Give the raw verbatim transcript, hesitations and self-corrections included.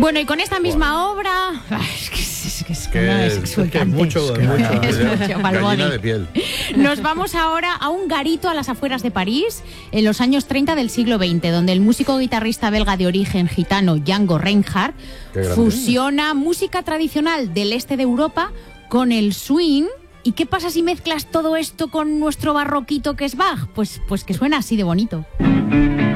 Bueno, y con esta misma wow. obra... Ay, es que es, que es, que no, es, es exultante. Es que mucho, es mucho, es mucho gallina de piel. Nos vamos ahora a un garito a las afueras de París, en los años treinta del siglo veinte, donde el músico guitarrista belga de origen gitano Django Reinhardt fusiona música tradicional del este de Europa con el swing. ¿Y qué pasa si mezclas todo esto con nuestro barroquito que es Bach? Pues, pues que suena así de bonito.